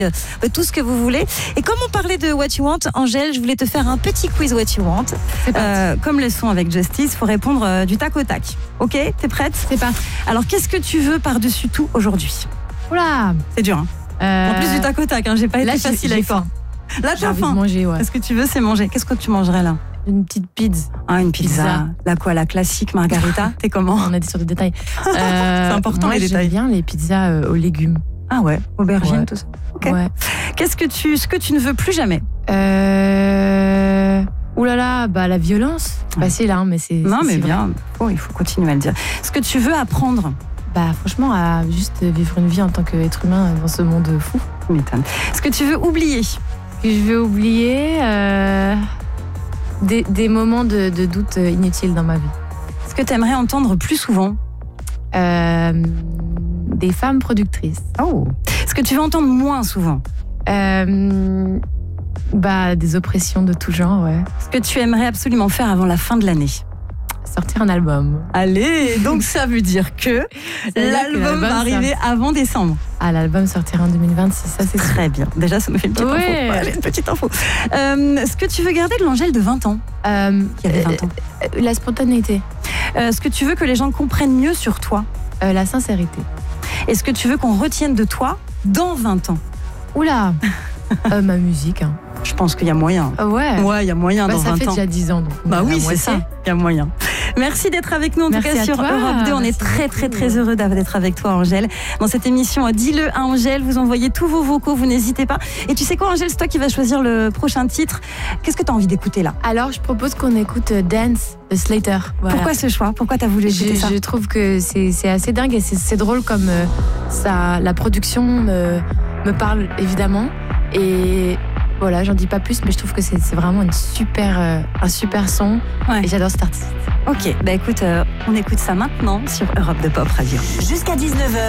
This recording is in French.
tout ce que vous voulez. Et comme on parlait de What You Want, Angèle, je voulais te faire un petit quiz What You Want. Comme le son avec Justice, il faut répondre du tac au tac. Ok, t'es prête? C'est parti. Alors, qu'est-ce que tu veux par-dessus tout aujourd'hui? Oula. C'est dur, hein. En plus du tac au tac, hein, j'ai pas été facile avec toi. Là, J'ai t'as envie faim. de manger, ouais. Ce que tu veux, c'est manger. Qu'est-ce que tu mangerais là? Une petite pizza. Ah, une pizza. La quoi? La classique margarita? T'es comment? On a dit sur des détails. C'est important, moi, les détails. J'aime bien les pizzas aux légumes. Ah ouais, aubergine, Ouais. tout ça. Ok. Ouais. Ce que tu ne veux plus jamais? Oulala, bah la violence. Facile, hein, mais c'est. Non, mais c'est vrai. bien. Oh, il faut continuer à le dire. Ce que tu veux apprendre? Bah franchement, à juste vivre une vie en tant qu'être humain dans ce monde fou. Tu m'étonnes. Ce que tu veux oublier? Je vais oublier des moments de doute inutiles dans ma vie. Ce que tu aimerais entendre plus souvent? Des femmes productrices. Oh. Ce que tu veux entendre moins souvent? Bah des oppressions de tout genre, ouais. Ce que tu aimerais absolument faire avant la fin de l'année? Sortir un album. Allez, donc ça veut dire que l'album va arriver avant décembre. Ah, l'album sortira en 2026, ça c'est Très bien. Déjà, ça me fait une petite info. Ouais. Allez, une petite info. Ce que tu veux garder de l'Angèle de 20 ans? Qui avait 20 ans. La spontanéité. Ce que tu veux que les gens comprennent mieux sur toi? La sincérité. Et ce que tu veux qu'on retienne de toi dans 20 ans? Oula. Ma musique. Hein. Je pense qu'il y a moyen. Ouais. Ouais, il y a moyen dans 20 ans. Ça fait déjà 10 ans. Donc bah oui, c'est ça. Il y a moyen. Merci d'être avec nous en tout cas sur Europe 2. On est très heureux d'être avec toi, Angèle. Dans cette émission, dis-le à Angèle. Vous envoyez tous vos vocaux, vous n'hésitez pas. Et tu sais quoi, Angèle, c'est toi qui vas choisir le prochain titre. Qu'est-ce que tu as envie d'écouter là? Alors, je propose qu'on écoute Dance de Slater. Voilà. Pourquoi ce choix? Pourquoi tu as voulu écouter ça? Je trouve que c'est assez dingue et c'est drôle comme la production me parle évidemment. Et voilà, j'en dis pas plus, mais je trouve que c'est vraiment un super son. Ouais. Et j'adore cet artiste. Ok, bah écoute, on écoute ça maintenant sur Europe 2 Pop Radio. Jusqu'à 19h.